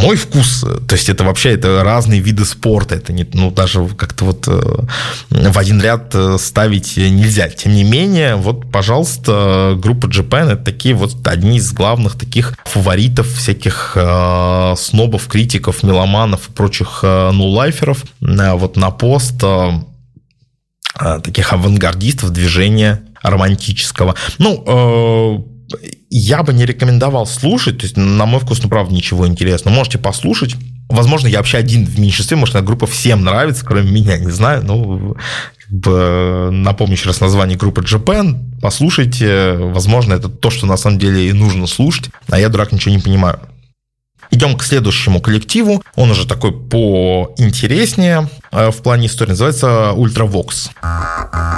мой вкус, то есть это вообще это разные виды спорта, это не, даже как-то вот в один ряд ставить нельзя. Тем не менее, вот, пожалуйста, группа Japan — это такие вот одни из главных таких фаворитов всяких снобов, критиков, меломанов и прочих ноулайферов вот на пост таких авангардистов движения романтического. Я бы не рекомендовал слушать, то есть, на мой вкус, правда, ничего интересного. Можете послушать. Возможно, я вообще один в меньшинстве, может, эта группа всем нравится, кроме меня, не знаю. Напомню еще раз название группы Japan. Послушайте. Возможно, это то, что на самом деле и нужно слушать, а я, дурак, ничего не понимаю. Идем к следующему коллективу. Он уже такой поинтереснее в плане истории. Называется Ultravox.